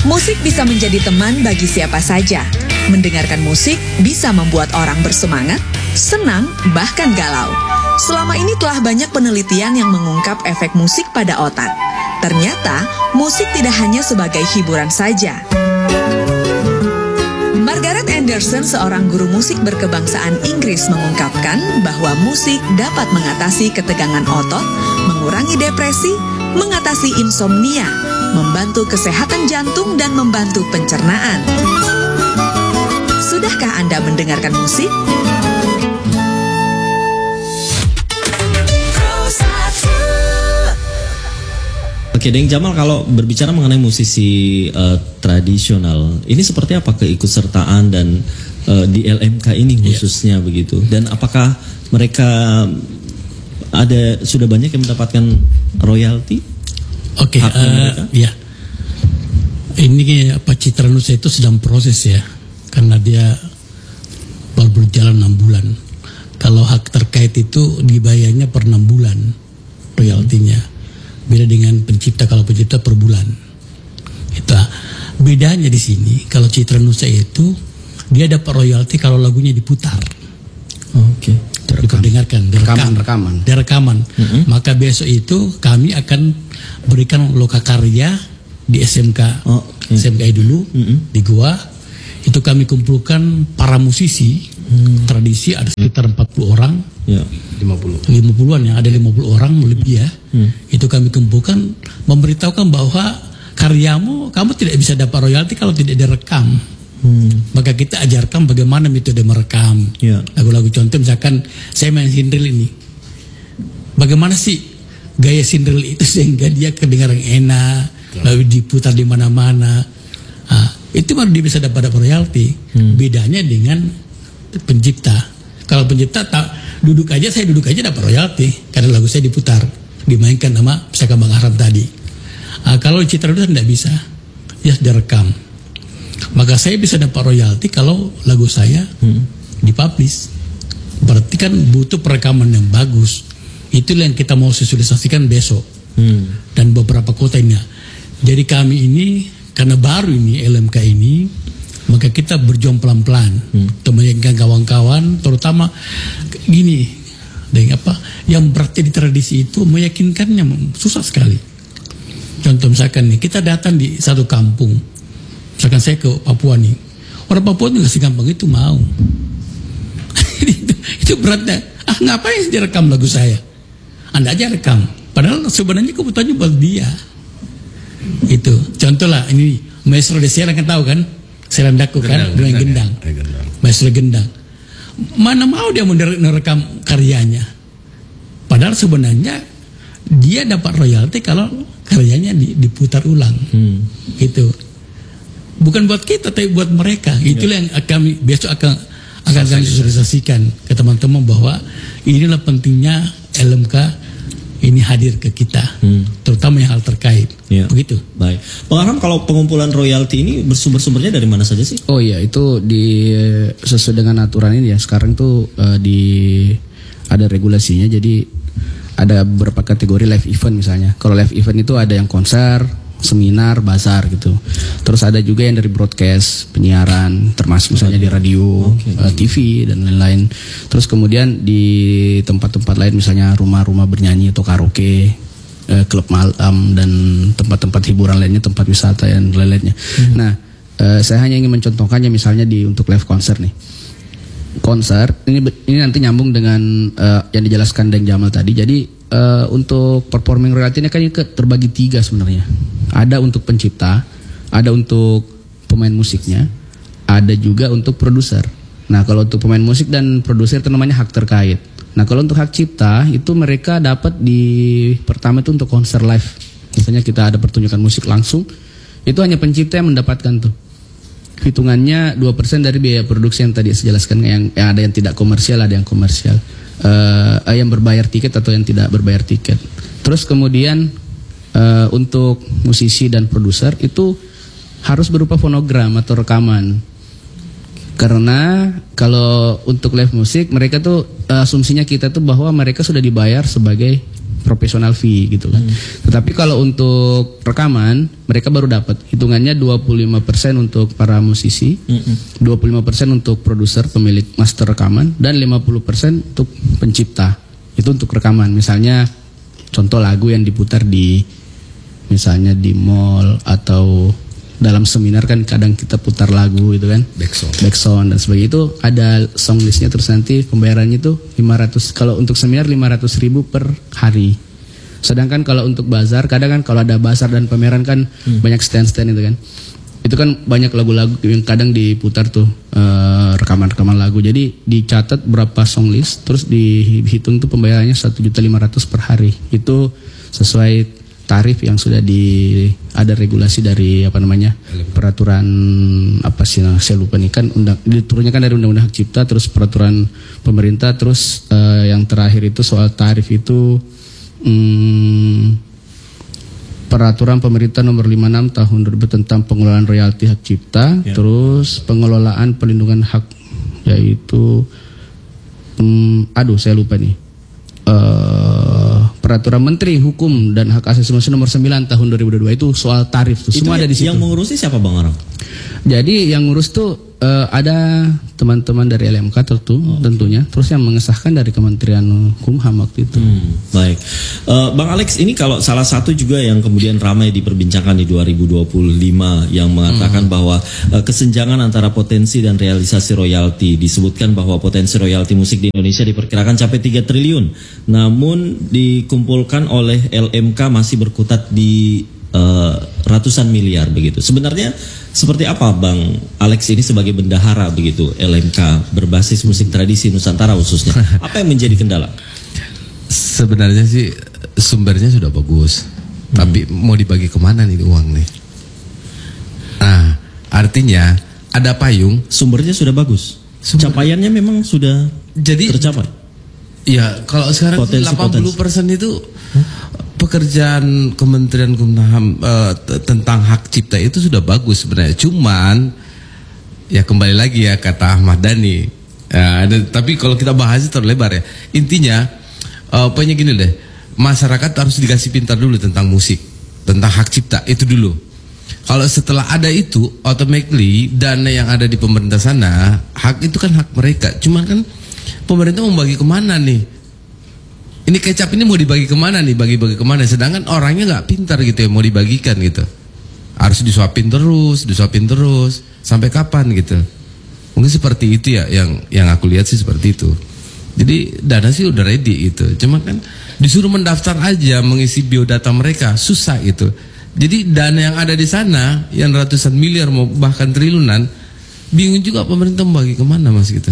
Musik bisa menjadi teman bagi siapa saja. Mendengarkan musik bisa membuat orang bersemangat, senang, bahkan galau. Selama ini telah banyak penelitian yang mengungkap efek musik pada otak. Ternyata, musik tidak hanya sebagai hiburan saja. Margaret Anderson, seorang guru musik berkebangsaan Inggris, mengungkapkan bahwa musik dapat mengatasi ketegangan otot, mengurangi depresi, mengatasi insomnia, membantu kesehatan jantung, dan membantu pencernaan. Sudahkah Anda mendengarkan musik? Oke, Deng Jamal, kalau berbicara mengenai musisi tradisional, ini seperti apa keikutsertaan dan di LMK ini khususnya begitu? Dan apakah mereka sudah banyak yang mendapatkan royalti? Oke, ya. Ini Citra Nusa itu sedang proses ya, karena dia baru berjalan 6 bulan. Kalau hak terkait itu dibayarnya per 6 bulan royaltinya. Beda dengan pencipta, kalau pencipta per bulan. Itu bedanya di sini. Kalau Citra Nusa itu dia dapat royalti kalau lagunya diputar. Oke. Diperdengarkan, rekaman. Maka besok itu kami akan berikan lokakarya di SMK, SMK dulu di Goa. Itu kami kumpulkan para musisi tradisi, ada sekitar 40 orang. Ya. 50-an ya, ada 50 orang lebih ya. Itu kami kumpulkan, memberitahukan bahwa karyamu kamu tidak bisa dapat royalti kalau tidak direkam. Maka kita ajarkan bagaimana metode merekam lagu-lagu. Contoh misalkan saya main sindril ini, bagaimana sih gaya sindril itu sehingga dia kedengaran enak, lalu diputar di mana-mana. Itu baru dia bisa dapat royalti. Bedanya dengan pencipta. Kalau pencipta saya duduk aja dapat royalti karena lagu saya diputar, dimainkan sama misalkan Bang Aram tadi. Kalau Citra Nusa tidak bisa, dia direkam. Maka saya bisa dapat royalti kalau lagu saya dipublish. Berarti kan butuh perekaman yang bagus. Itulah yang kita mau sosialisasikan besok. Dan beberapa kota ini. Jadi kami ini karena baru ini LMK ini, maka kita berjuang pelan-pelan untuk meyakinkan kawan-kawan, terutama gini, yang berarti di tradisi itu meyakinkannya susah sekali. Contoh misalkan nih, kita datang di satu kampung, misalkan saya ke Papua nih, orang Papua juga segampang itu mau. itu beratnya. Ngapain direkam lagu saya? Anda aja rekam. Padahal sebenarnya kebutuhannya buat dia. Itu contoh lah, ini Maestro Desiara kan tahu kan, Selandaku kan, dengan gendang. Maestro gendang. Mana mau dia merekam karyanya? Padahal sebenarnya dia dapat royalti kalau karyanya diputar ulang. Gitu. Bukan buat kita tapi buat mereka. Itulah yang kami besok akan kami sosialisasikan ke teman-teman bahwa inilah pentingnya LMK ini hadir ke kita, terutama yang hal terkait. Begitu. Baik. Bang Aram, kalau pengumpulan royalti ini sumbernya dari mana saja sih? Oh iya, itu sesuai dengan aturan ini ya. Sekarang tuh ada regulasinya. Jadi ada beberapa kategori live event misalnya. Kalau live event itu ada yang konser, seminar, bazar gitu. Terus ada juga yang dari broadcast, penyiaran, termasuk misalnya di radio, TV dan lain-lain. Terus kemudian di tempat-tempat lain misalnya rumah-rumah bernyanyi atau karaoke, klub malam dan tempat-tempat hiburan lainnya, tempat wisata dan lain-lainnya. Nah, saya hanya ingin mencontohkannya misalnya untuk live konser nih. Konser ini nanti nyambung dengan yang dijelaskan Deng Jamal tadi. Jadi untuk performing royalty ini kan terbagi 3 sebenarnya. Ada untuk pencipta, ada untuk pemain musiknya, ada juga untuk produser. Nah, kalau untuk pemain musik dan produser itu namanya hak terkait. Nah, kalau untuk hak cipta itu mereka dapat pertama itu untuk konser live. Misalnya kita ada pertunjukan musik langsung, itu hanya pencipta yang mendapatkan tuh. Hitungannya 2% dari biaya produksi yang tadi saya jelaskan, yang ada yang tidak komersial, ada yang komersial. Yang berbayar tiket atau yang tidak berbayar tiket. Terus kemudian untuk musisi dan produser itu harus berupa fonogram atau rekaman. Karena kalau untuk live musik mereka tuh asumsinya kita tuh bahwa mereka sudah dibayar sebagai professional fee gitu kan. Tetapi kalau untuk rekaman mereka baru dapat hitungannya 25% untuk para musisi, 25% untuk produser pemilik master rekaman, dan 50% untuk pencipta. Itu untuk rekaman. Misalnya contoh lagu yang diputar misalnya di mall atau dalam seminar kan kadang kita putar lagu itu kan, backsound dan sebagainya, itu ada song listnya, terus nanti pembayarannya itu 500, kalau untuk seminar 500.000 per hari. Sedangkan kalau untuk bazar, kadang kan kalau ada bazar dan pameran kan banyak stand-stand itu kan, itu kan banyak lagu-lagu yang kadang diputar tuh rekaman-rekaman lagu, jadi dicatat berapa song list, terus dihitung tuh pembayarannya 1.500.000 per hari. Itu sesuai tarif yang sudah ada regulasi dari peraturan saya lupa nih kan, diturunnya kan dari undang-undang hak cipta, terus peraturan pemerintah, terus yang terakhir itu soal tarif itu peraturan pemerintah nomor 56 tahun 2000 tentang pengelolaan royalti hak cipta, terus pengelolaan pelindungan hak, yaitu saya lupa nih, peraturan Menteri Hukum dan Hak Asasi Manusia nomor 9 tahun 2022, itu soal tarif tuh. Semua ada di situ. Yang mengurusi siapa Bang Arang? Jadi yang ngurus tuh ada teman-teman dari LMK tentunya, terus yang mengesahkan dari Kementerian Hukum/HAM waktu itu. Baik, Bang Alex, ini kalau salah satu juga yang kemudian ramai diperbincangkan di 2025 yang mengatakan bahwa kesenjangan antara potensi dan realisasi royalti, disebutkan bahwa potensi royalti musik di Indonesia diperkirakan capai 3 triliun, namun dikumpulkan oleh LMK masih berkutat di ratusan miliar begitu. Sebenarnya seperti apa Bang Alex ini sebagai bendahara begitu LMK berbasis musik tradisi Nusantara khususnya? Apa yang menjadi kendala? Sebenarnya sih sumbernya sudah bagus, tapi mau dibagi kemana nih uang nih? Nah, artinya ada payung. Sumbernya sudah bagus, capaiannya memang sudah tercapai. Ya, kalau sekarang 80% itu pekerjaan Kementerian Hukum/HAM tentang hak cipta itu sudah bagus sebenarnya. Cuman ya kembali lagi ya kata Ahmad Dhani. Tapi kalau kita bahas itu terlalu lebar ya. Intinya pokoknya gini deh, masyarakat harus dikasih pintar dulu tentang musik, tentang hak cipta itu dulu. Kalau setelah ada itu, automatically dana yang ada di pemerintah sana, hak itu kan hak mereka. Cuman kan pemerintah mau bagi kemana nih? Ini kecap ini mau dibagi kemana nih? Bagi-bagi kemana? Sedangkan orangnya nggak pintar gitu ya, mau dibagikan gitu. Harus disuapin terus. Sampai kapan gitu? Mungkin seperti itu ya, yang aku lihat sih seperti itu. Jadi dana sih udah ready gitu. Cuma kan disuruh mendaftar aja, mengisi biodata mereka, susah gitu. Jadi dana yang ada di sana, yang ratusan miliar mau bahkan triliunan, bingung juga pemerintah mau bagi kemana mas gitu.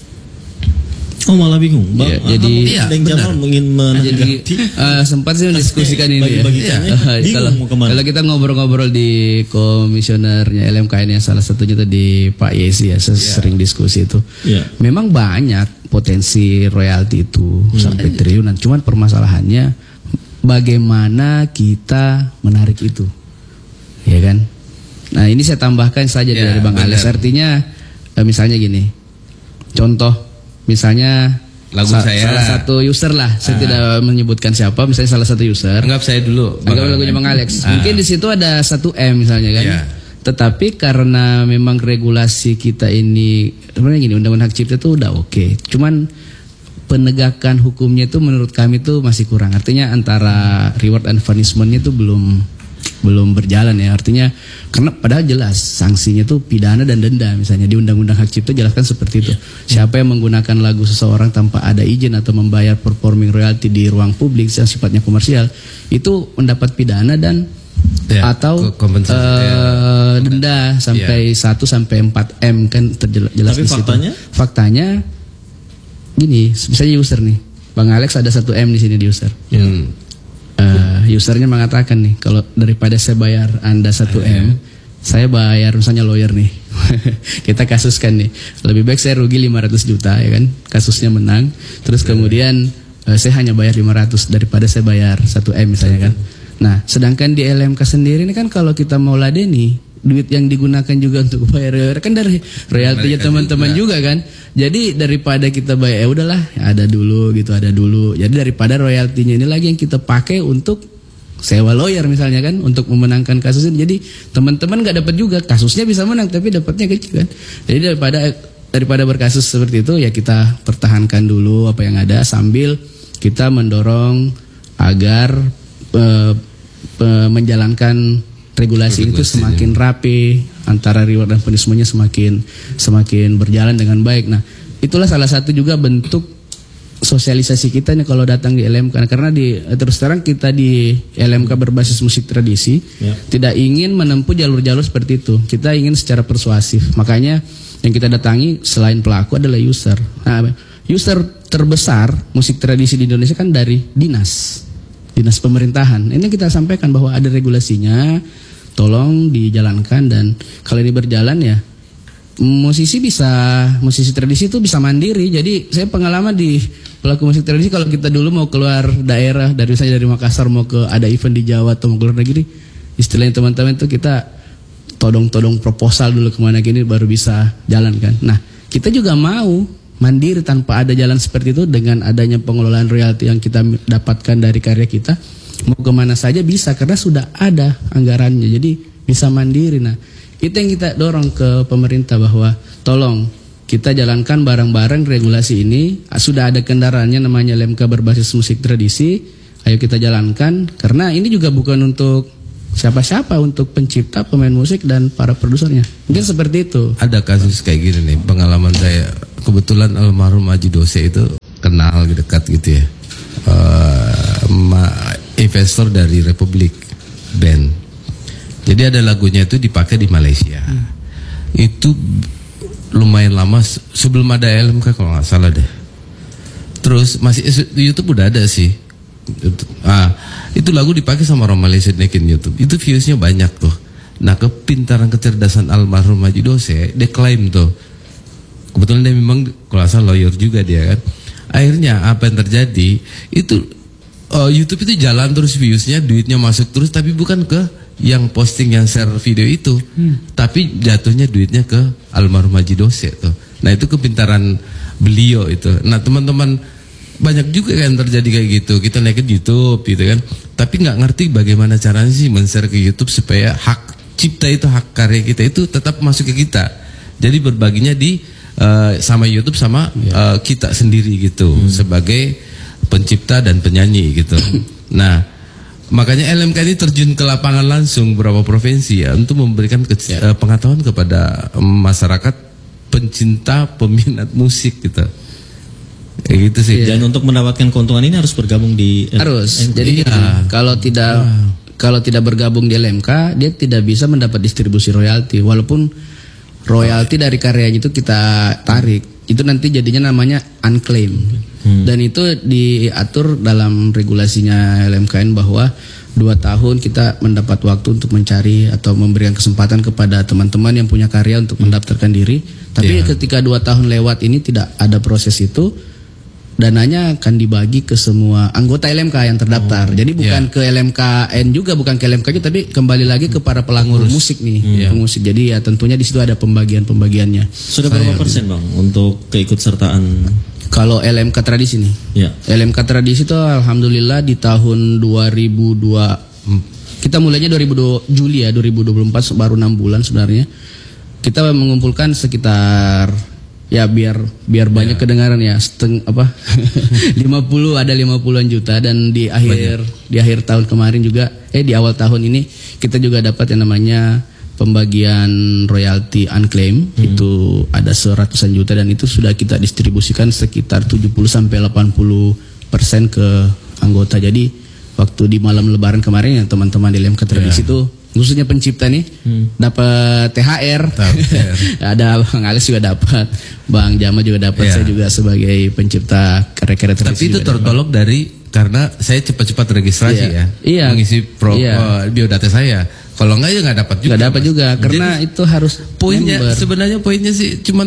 Oh malah bingung, Bang. Jadi Jamal ingin menanggapi. Sempat sih mendiskusikan ini. Bingung mau kemana? Kalau kita ngobrol-ngobrol di komisionernya LMK ini, salah satunya tadi Pak Yesi ya, sering diskusi itu. Memang banyak potensi royalti itu sampai triliunan. Cuman permasalahannya bagaimana kita menarik itu, ya kan? Nah ini saya tambahkan saja dari Bang Alex. Artinya misalnya gini, contoh. Misalnya lagu saya salah satu user lah, saya tidak menyebutkan siapa, misalnya salah satu user. Anggap saya dulu. Anggap lagunya Bang Alex. Mungkin di situ ada 1M misalnya kan. Tetapi karena memang regulasi kita ini sebenarnya gini, undang-undang hak cipta itu udah oke. Cuman penegakan hukumnya itu menurut kami itu masih kurang. Artinya antara reward and punishment-nya itu belum berjalan ya. Artinya karena padahal jelas sanksinya tuh pidana dan denda, misalnya di undang-undang hak cipta jelaskan seperti itu. Siapa yang menggunakan lagu seseorang tanpa ada izin atau membayar performing royalty di ruang publik yang sifatnya komersial itu mendapat pidana dan atau denda sampai 1 sampai 4 M kan terjelas di situ. Faktanya gini, misalnya user nih, Bang Alex ada 1 M di sini di user. Usernya mengatakan nih, kalau daripada saya bayar Anda 1 M, saya bayar misalnya lawyer nih. Kita kasuskan nih, lebih baik saya rugi 500 juta ya kan, kasusnya menang. Terus kemudian saya hanya bayar 500 daripada saya bayar 1 M misalnya kan. Nah sedangkan di LMK sendiri ini kan kalau kita mau ladeni, duit yang digunakan juga untuk bayar kan dari royaltinya teman-teman juga kan. Jadi daripada kita bayar udahlah ada dulu. Jadi daripada royaltinya ini lagi yang kita pakai untuk sewa lawyer misalnya kan untuk memenangkan kasus ini. Jadi teman-teman nggak dapat juga, kasusnya bisa menang tapi dapatnya kecil kan. Jadi daripada berkasus seperti itu ya kita pertahankan dulu apa yang ada sambil kita mendorong agar menjalankan regulasi itu semakin rapi, antara reward dan punishment-nya semakin berjalan dengan baik. Nah, itulah salah satu juga bentuk sosialisasi kita nih kalau datang di LMK, karena terus terang kita di LMK berbasis musik tradisi tidak ingin menempuh jalur-jalur seperti itu. Kita ingin secara persuasif. Makanya yang kita datangi selain pelaku adalah user. Nah, user terbesar musik tradisi di Indonesia kan dari dinas pemerintahan. Ini kita sampaikan bahwa ada regulasinya, tolong dijalankan, dan kalau ini berjalan ya musisi tradisi itu bisa mandiri. Jadi saya pengalaman di pelaku musik tradisi, kalau kita dulu mau keluar daerah dari Makassar mau ke ada event di Jawa atau mau keluar negeri, istilahnya teman-teman itu kita todong proposal dulu kemana gini baru bisa jalan kan. Nah kita juga mau mandiri tanpa ada jalan seperti itu, dengan adanya pengelolaan royalti yang kita dapatkan dari karya kita, mau kemana saja bisa karena sudah ada anggarannya, jadi bisa mandiri. Nah itu yang kita dorong ke pemerintah bahwa tolong kita jalankan bareng-bareng regulasi ini. Sudah ada kendaraannya namanya LMK berbasis musik tradisi, ayo kita jalankan, karena ini juga bukan untuk siapa-siapa, untuk pencipta, pemain musik dan para produsernya. Mungkin seperti itu. Ada kasus kayak gini nih, pengalaman saya. Kebetulan almarhum Haji Dose itu kenal dekat gitu ya, investor dari Republik Band. Jadi ada lagunya itu dipakai di Malaysia. Itu lumayan lama sebelum ada LMK kalau nggak salah deh. Terus masih di YouTube udah ada sih. Itu lagu dipakai sama orang Malaysia naikin YouTube. Itu viewsnya banyak tuh. Nah kepintaran kecerdasan almarhum Haji Dose, dia klaim tuh. Kebetulan dia memang kalau asal lawyer juga dia kan. Akhirnya apa yang terjadi itu YouTube itu jalan terus viewsnya, duitnya masuk terus, tapi bukan ke yang posting yang share video itu, tapi jatuhnya duitnya ke almarhum Haji Dose tuh. Nah itu kepintaran beliau itu. Nah teman-teman banyak juga kan terjadi kayak gitu. Kita naikin YouTube gitu kan, tapi nggak ngerti bagaimana caranya sih men-share ke YouTube supaya hak cipta itu, hak karya kita itu tetap masuk ke kita. Jadi berbaginya di sama YouTube sama kita sendiri gitu sebagai pencipta dan penyanyi gitu. Nah makanya LMK ini terjun ke lapangan langsung beberapa provinsi ya untuk memberikan pengetahuan kepada masyarakat pencinta peminat musik gitu. Kayak gitu sih. Dan untuk mendapatkan keuntungan ini harus bergabung di harus. Jadi kalau tidak bergabung di LMK, dia tidak bisa mendapat distribusi royalti, walaupun royalti dari karyanya itu kita tarik, itu nanti jadinya namanya unclaimed. Dan itu diatur dalam regulasinya LMKN bahwa 2 tahun kita mendapat waktu untuk mencari atau memberikan kesempatan kepada teman-teman yang punya karya untuk mendaftarkan diri. Tapi ketika 2 tahun lewat ini tidak ada proses itu, dananya akan dibagi ke semua anggota LMK yang terdaftar. Jadi bukan ke LMKN juga, bukan ke LMK aja, tapi kembali lagi ke para pelanggur musik nih, musik. Jadi ya tentunya di situ ada pembagiannya. Sudah berapa persen Bang untuk keikutsertaan? Kalau LMK tradisi nih, LMK tradisi itu alhamdulillah di tahun 2002, kita mulainya 2002 Juli ya, 2024 baru 6 bulan sebenarnya. Kita mengumpulkan sekitar ya biar banyak kedengaran ya 50 ada 50-an juta, dan di akhir tahun kemarin juga di awal tahun ini kita juga dapat yang namanya pembagian royalti unclaimed, itu ada 100-an juta, dan itu sudah kita distribusikan sekitar 70-80% ke anggota. Jadi waktu di malam lebaran kemarin ya teman-teman di LMK tradisi itu khususnya pencipta nih dapat THR. Ada Bang Alex juga dapat, Bang Jama juga dapat, saya juga sebagai pencipta karya-karya tradisi. Tapi itu tertolong dari karena saya cepat-cepat registrasi mengisi biodata saya. Kalau enggak ya nggak dapat juga. Nggak dapat juga karena jadi, itu harus poinnya member. Sebenarnya poinnya sih cuman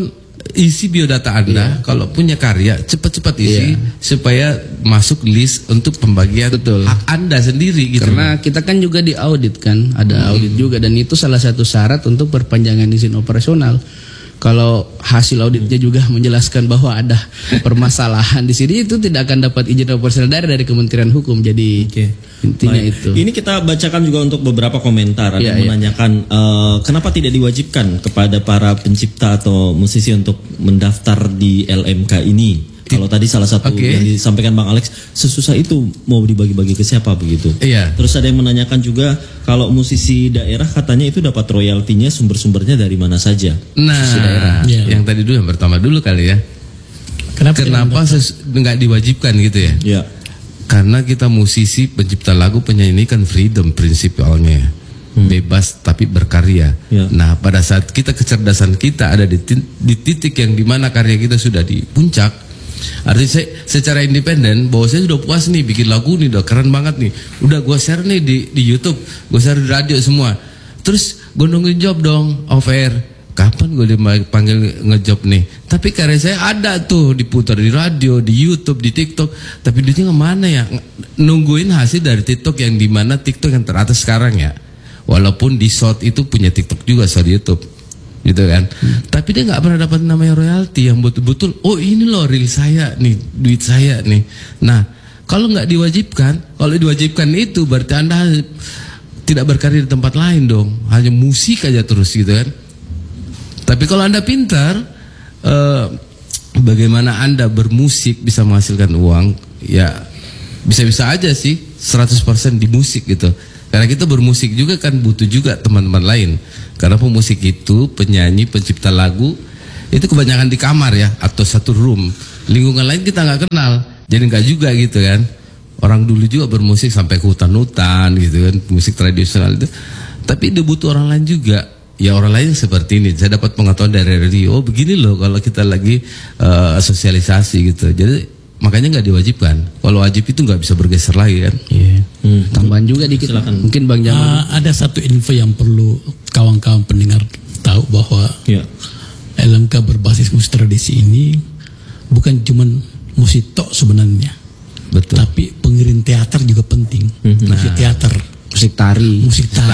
isi biodata Anda, kalau punya karya cepat-cepat isi supaya masuk list untuk pembagian hak Anda sendiri gitu. Karena kita kan juga diaudit kan, ada audit juga, dan itu salah satu syarat untuk perpanjangan izin operasional. Kalau hasil auditnya juga menjelaskan bahwa ada permasalahan di sini, itu tidak akan dapat izin operasional dari Kementerian Hukum. Jadi intinya itu. Ini kita bacakan juga untuk beberapa komentar. Ada yang menanyakan kenapa tidak diwajibkan kepada para pencipta atau musisi untuk mendaftar di LMK ini. Kalau tadi salah satu yang disampaikan Bang Alex, sesusah itu mau dibagi-bagi ke siapa begitu. Terus ada yang menanyakan juga kalau musisi daerah katanya itu dapat royaltinya sumber-sumbernya dari mana saja. Nah, yang tadi dulu, yang pertama dulu kali ya. Kenapa nggak diwajibkan gitu ya? Ya. Karena kita musisi, pencipta lagu, penyanyi kan freedom prinsipalnya. Bebas tapi berkarya. Nah, pada saat kecerdasan kita ada di titik yang dimana karya kita sudah di puncak, artinya saya secara independen bahwa saya sudah puas nih bikin lagu nih, udah keren banget nih, udah gue share nih di YouTube, gue share di radio semua. Terus gue nungguin job dong, off air. Kapan gue dipanggil ngejob nih? Tapi karya saya ada tuh diputar di radio, di YouTube, di TikTok. Tapi duitnya kemana ya? Nungguin hasil dari TikTok yang dimana TikTok yang teratas sekarang ya. Walaupun di short itu punya TikTok juga, short YouTube. Gitu kan, tapi dia nggak pernah dapat namanya royalti yang betul-betul, oh ini loh real saya nih, duit saya nih. Nah, kalau nggak diwajibkan, kalau diwajibkan itu berarti Anda tidak berkarya di tempat lain dong, hanya musik aja terus gitu kan. Tapi kalau Anda pintar, bagaimana Anda bermusik bisa menghasilkan uang, ya bisa-bisa aja sih 100% di musik gitu. Karena kita bermusik juga kan butuh juga teman-teman lain. Karena pemusik itu, penyanyi, pencipta lagu, itu kebanyakan di kamar ya, atau satu room. Lingkungan lain kita nggak kenal, jadi nggak juga gitu kan. Orang dulu juga bermusik sampai ke hutan-hutan gitu kan, musik tradisional itu. Tapi dia butuh orang lain juga. Ya orang lain seperti ini. Saya dapat pengetahuan dari radio, oh begini loh kalau kita lagi sosialisasi gitu. Jadi makanya nggak diwajibkan. Kalau wajib itu nggak bisa bergeser lagi kan. Tambahan juga dikit. Silakan. Mungkin Bang Jamal. Ada satu info yang perlu kawan-kawan pendengar tahu bahwa LMK berbasis musik tradisi ini bukan cuma musik tok sebenarnya. Betul. Tapi pengiring teater juga penting. Musik teater, musik tari,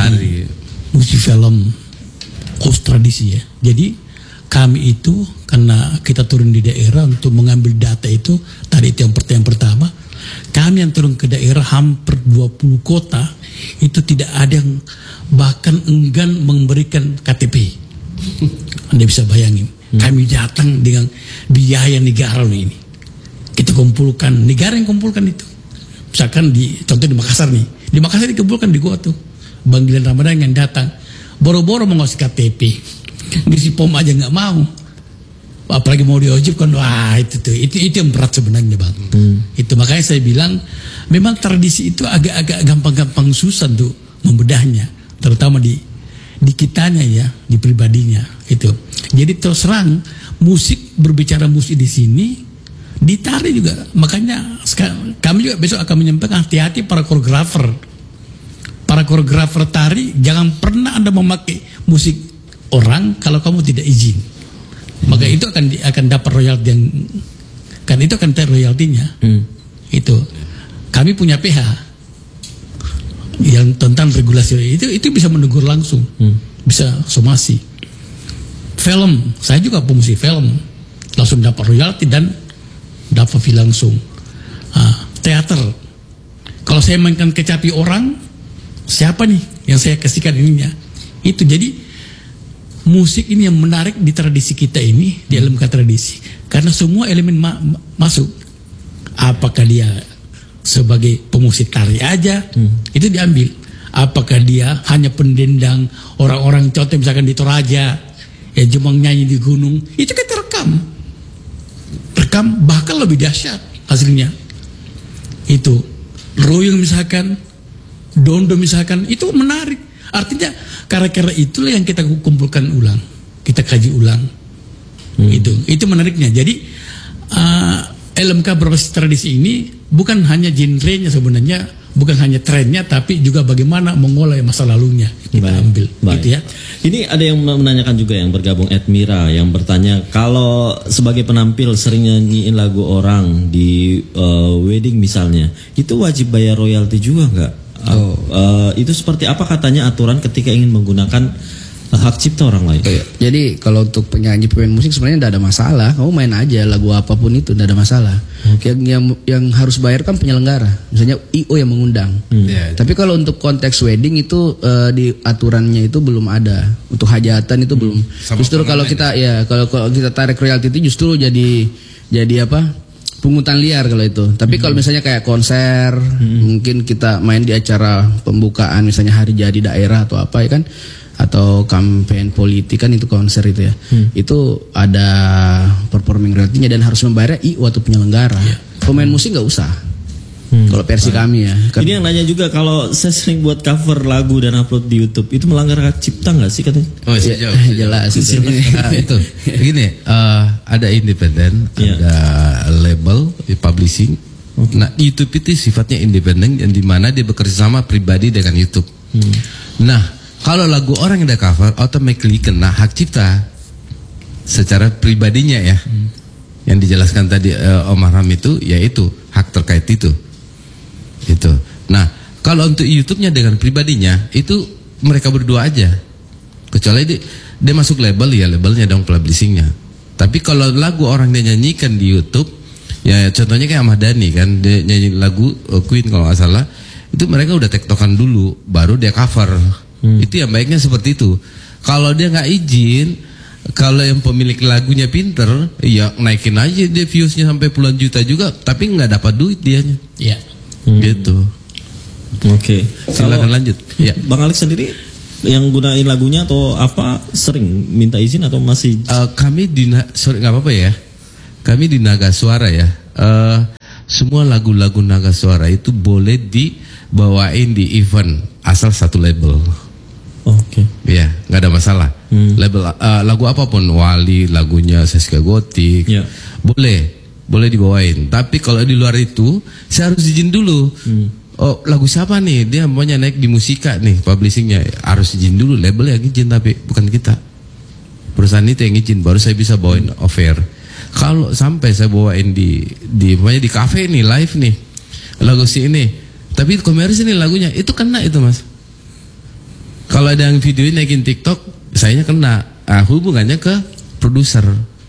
musik film, host tradisi ya. Jadi kami itu karena kita turun di daerah untuk mengambil data itu, tadi itu yang pertama, kami yang turun ke daerah hampir 20 kota itu tidak ada yang bahkan enggan memberikan KTP. Anda bisa bayangin, kami datang dengan biaya negara ini. Kita kumpulkan, negara yang kumpulkan itu. Misalkan contoh di Makassar nih, di Makassar dikumpulkan di gua tuh, Bang Gilan Ramadan yang datang, boro-boro mau ngasih KTP. Ngisi pom aja nggak mau, apalagi mau diwajibkan. Wah itu yang berat sebenarnya Bang. Itu makanya saya bilang memang tradisi itu agak gampang-gampang susah tuh membedahnya, terutama di kitanya ya, di pribadinya itu. Jadi terus terang musik, berbicara musik di sini ditari juga. Makanya kami juga besok akan menyampaikan hati-hati para koreografer tari, jangan pernah Anda memakai musik orang kalau kamu tidak izin. Maka itu akan dapat royalti yang kan itu akan dapat royaltinya. Itu kami punya PH yang tentang regulasi itu bisa menegur langsung, bisa somasi. Film, saya juga pemusik film, langsung dapat royalti dan dapat fee langsung. Teater, kalau saya mainkan kecapi orang, siapa nih yang saya kasihkan ininya? Itu jadi musik ini yang menarik di tradisi kita ini, di LMK tradisi, karena semua elemen masuk. Apakah dia sebagai pemusik tari aja, itu diambil. Apakah dia hanya pendendang, orang-orang contoh misalkan di Toraja, ya cuma nyanyi di gunung, itu kan rekam bahkan lebih dahsyat hasilnya. Itu royong misalkan, dondo misalkan, itu menarik. Artinya karya-karya itulah yang kita kumpulkan ulang, kita kaji ulang. Itu menariknya. Jadi LMK berbasis tradisi ini bukan hanya genrenya sebenarnya, bukan hanya trennya tapi juga bagaimana mengolah masa lalunya kita ambil gitu ya. Ini ada yang menanyakan juga yang bergabung Admira yang bertanya kalau sebagai penampil sering nyanyiin lagu orang di wedding misalnya itu wajib bayar royalti juga nggak? Itu seperti apa katanya aturan ketika ingin menggunakan hak cipta orang lain? Jadi kalau untuk penyanyi pemain musik sebenarnya tidak ada masalah. Kamu main aja lagu apapun itu tidak ada masalah. Yang harus bayar kan penyelenggara. Misalnya IO yang mengundang. Tapi kalau untuk konteks wedding itu di aturannya itu belum ada. Untuk hajatan itu belum. Justru kalau kita kalau kita tarik royalti itu justru jadi apa? Pungutan liar kalau itu. Tapi kalau misalnya kayak konser, mungkin kita main di acara pembukaan misalnya hari jadi daerah atau apa ya kan, atau kampanye politik kan itu konser itu ya. Itu ada performing royalty-nya dan harus membayar IO atau penyelenggara. Pemain musik nggak usah. Kalau versi kami ya. Ini yang nanya juga kalau saya sering buat cover lagu dan upload di YouTube itu melanggar hak cipta nggak sih katanya? Saya jawab. Jelas itu. Begini, ada independen, ada label, publishing. Nah, YouTube itu sifatnya independen yang dimana dia bekerja sama pribadi dengan YouTube. Nah, kalau lagu orang yang ada cover, automatically kena hak cipta secara pribadinya ya. Yang dijelaskan tadi Om Arham itu, yaitu hak terkait itu. Itu. Nah, kalau untuk YouTube-nya dengan pribadinya itu mereka berdua aja. Kecuali dia masuk label ya, labelnya dong publishingnya. Tapi kalau lagu orang dia nyanyikan di YouTube, ya contohnya kayak Ahmad Dhani kan, dia nyanyi lagu Queen kalau nggak salah, itu mereka udah tektokan dulu, baru dia cover. Itu yang baiknya seperti itu. Kalau dia nggak izin, kalau yang pemilik lagunya pinter, ya naikin aja dia viewsnya sampai puluhan juta juga, tapi nggak dapat duit dianya. Iya. Gitu. Oke. Silakan lanjut. Ya. Bang Alex sendiri yang gunain lagunya atau apa sering minta izin atau masih? Kami sorry nggak apa-apa ya. Kami di Naga Suara ya. Semua lagu-lagu Naga Suara itu boleh dibawain di event asal satu label. Oke. Ya, nggak ada masalah. Label lagu apapun, Wali, lagunya Saskia Gotik, boleh dibawain. Tapi kalau di luar itu, saya harus izin dulu. Oh, lagu siapa nih? Dia maunya naik di Musika nih, publishingnya harus izin dulu. Label yang izin tapi bukan kita. Perusahaan itu yang izin, baru saya bisa bawain off-air. Kalau sampai saya bawain di kafe nih, live nih, lagu si ini, tapi komersil nih lagunya, itu kena itu mas. Kalau ada yang video naikin TikTok, sayanya kena. Hubungannya ke produser,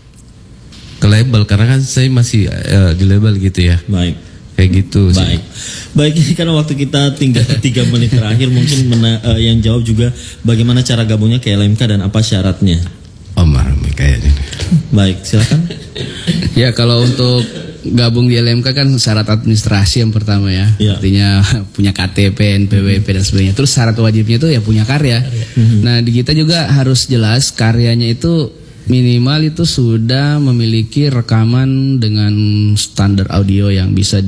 ke label, karena kan saya masih di label gitu ya. Baik. Kayak gitu. Baik, ini karena waktu kita tinggal 3 menit terakhir, mungkin yang jawab juga bagaimana cara gabungnya ke LMK dan apa syaratnya. Omar kayaknya. Baik, silakan. Ya kalau untuk gabung di LMK kan syarat administrasi yang pertama ya. Artinya punya KTP, NPWP dan sebagainya. Terus syarat wajibnya itu ya punya karya. Nah di kita juga harus jelas karyanya itu minimal itu sudah memiliki rekaman dengan standar audio yang bisa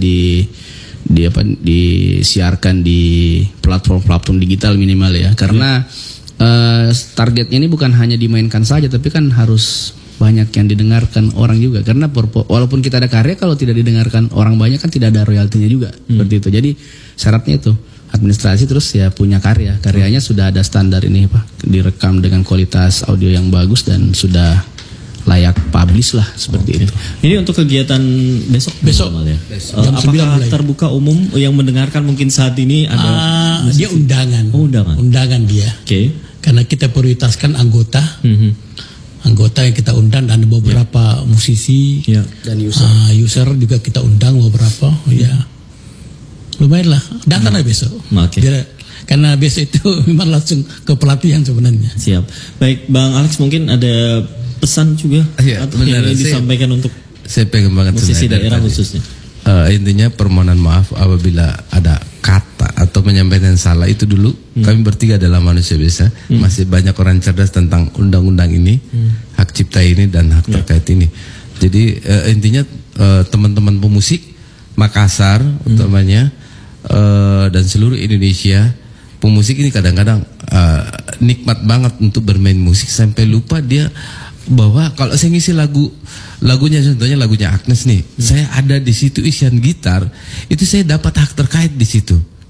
disiarkan di platform digital minimal ya. Karena targetnya ini bukan hanya dimainkan saja, tapi kan harus banyak yang didengarkan orang juga. Karena walaupun kita ada karya, kalau tidak didengarkan orang banyak kan tidak ada royaltinya juga. Seperti itu. Jadi syaratnya itu administrasi, terus ya punya karyanya sudah ada standar ini Pak, direkam dengan kualitas audio yang bagus dan sudah layak publish lah seperti itu. Ini untuk kegiatan besok ya. Apakah terbuka umum yang mendengarkan mungkin saat ini ada? Dia undangan. Undangan dia. Karena kita prioritaskan anggota. Anggota yang kita undang dan beberapa musisi dan user juga kita undang beberapa. Ya. Lumayan lah. Datang lah besok. Karena besok itu memang langsung ke pelatihan sebenarnya. Siap. Baik, Bang Alex mungkin ada pesan juga atau yang disampaikan untuk saya pengen banget musisi daerah khususnya. Intinya permohonan maaf apabila ada kata atau menyampaikan salah itu dulu. Kami bertiga adalah manusia biasa. Masih banyak orang cerdas tentang undang-undang ini, hak cipta ini dan hak terkait ini. Jadi intinya teman-teman pemusik Makassar utamanya dan seluruh Indonesia, pemusik ini kadang-kadang nikmat banget untuk bermain musik sampai lupa dia bahwa kalau saya ngisi lagunya, contohnya lagunya Agnes nih, saya ada di situ isian gitar, itu saya dapat hak terkait di situ.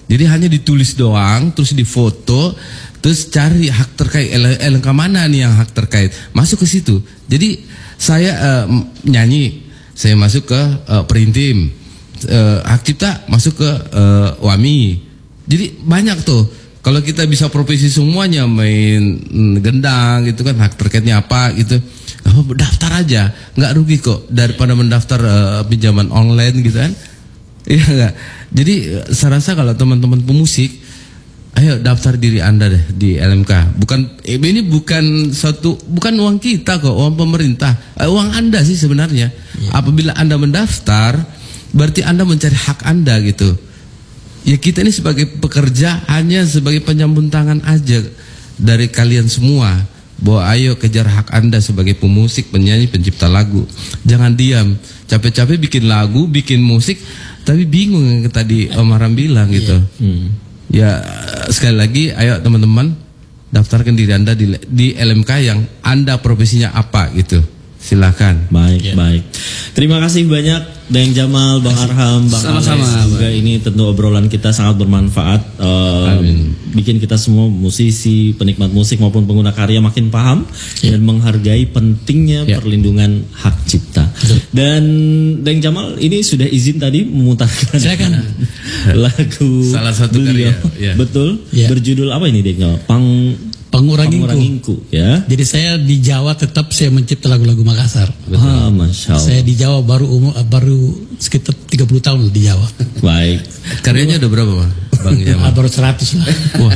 Jadi hanya ditulis doang, terus difoto, terus cari hak terkait, LMK mana nih yang hak terkait, masuk ke situ. Jadi saya nyanyi, saya masuk ke Perintim, hak cipta masuk ke WAMI. Jadi banyak tuh. Kalau kita bisa profesi semuanya, main gendang gitu kan, hak terkaitnya apa gitu, daftar aja, nggak rugi kok daripada mendaftar pinjaman online gitu kan. Iya nggak. Jadi saya rasa kalau teman-teman pemusik, ayo daftar diri Anda deh di LMK. Ini bukan uang kita kok, uang pemerintah, uang Anda sih sebenarnya. Apabila Anda mendaftar, berarti Anda mencari hak Anda gitu. Ya kita ini sebagai pekerja hanya sebagai penyambung tangan aja dari kalian semua. Bahwa ayo kejar hak Anda sebagai pemusik, penyanyi, pencipta lagu. Jangan diam, capek-capek bikin lagu, bikin musik, tapi bingung yang tadi Om Aram bilang gitu. Ya sekali lagi, ayo teman-teman daftarkan diri Anda di LMK yang Anda profesinya apa gitu. Silakan. Baik. Terima kasih banyak Deng Jamal, Bang Arham, Bang Sama-sama. Juga ini tentu obrolan kita sangat bermanfaat. Bikin kita semua musisi, penikmat musik maupun pengguna karya makin paham dan menghargai pentingnya perlindungan hak cipta. Dan Deng Jamal ini sudah izin tadi memutarkan lagu salah satu beliau. karya. Betul. Ya. Berjudul apa ini Deng Jamal? Pangurangingku. Ya. Jadi saya di Jawa tetap saya mencipta lagu-lagu Makassar. Masya Allah. Saya di Jawa baru sekitar 30 tahun di Jawa. Baik. Karyanya udah berapa Bang Jamal? Baru 100 lah. Wah.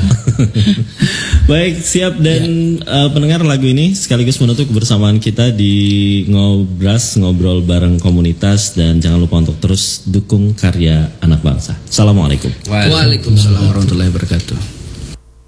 Baik, siap. Dan pendengar, lagu ini sekaligus menutup kebersamaan kita di Ngobras, ngobrol bareng komunitas. Dan jangan lupa untuk terus dukung karya anak bangsa. Assalamualaikum. Waalaikumsalam warahmatullahi wabarakatuh.